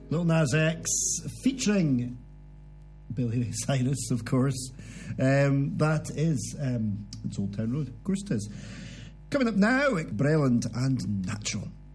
Lil Nas X featuring Billy Ray Cyrus, of course. That is it's Old Town Road, of course it is. Coming up now, Breland and Natural.